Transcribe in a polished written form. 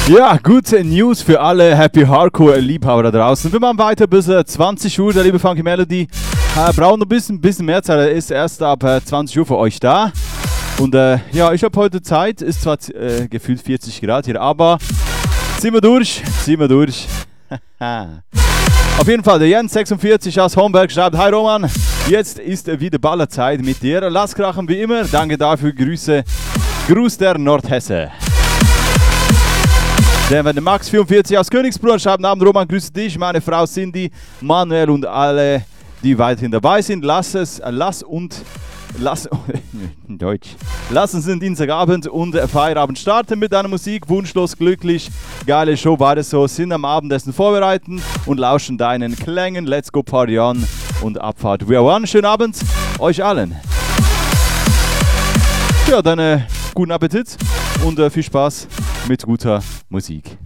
Ja, gute News für alle Happy Hardcore-Liebhaber da draußen. Wir machen weiter bis 20 Uhr, der liebe Funky Melody. Brauchen noch ein bisschen mehr Zeit, er ist erst ab 20 Uhr für euch da. Und ja, ich habe heute Zeit, ist zwar gefühlt 40 Grad hier, aber ziehen wir durch. Auf jeden Fall, der Jens46 aus Homberg schreibt: Hi Roman, jetzt ist wieder Ballerzeit mit dir. Lass krachen wie immer. Danke dafür. Gruß der Nordhesse. Der Max44 aus Königsbrunn schreibt: Abend Roman, grüße dich, meine Frau Cindy, Manuel und alle, die weiterhin dabei sind. Lass uns den Dienstagabend und Feierabend starten mit deiner Musik. Wunschlos glücklich, geile Show, beide so, sind am Abendessen vorbereiten und lauschen deinen Klängen. Let's go party on und Abfahrt. We are one. Schönen Abend euch allen. Ja, dann guten Appetit und viel Spaß mit guter Musik.